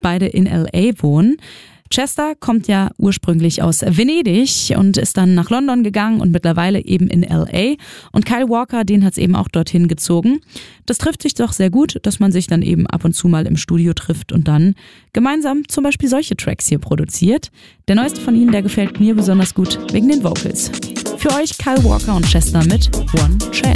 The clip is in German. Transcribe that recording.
beide in LA wohnen. Chester kommt ja ursprünglich aus Venedig und ist dann nach London gegangen und mittlerweile eben in LA. Und Kyle Walker, den hat es eben auch dorthin gezogen. Das trifft sich doch sehr gut, dass man sich dann eben ab und zu mal im Studio trifft und dann gemeinsam zum Beispiel solche Tracks hier produziert. Der neueste von ihnen, der gefällt mir besonders gut wegen den Vocals. Für euch Kyle Walker und Chester mit One Chance.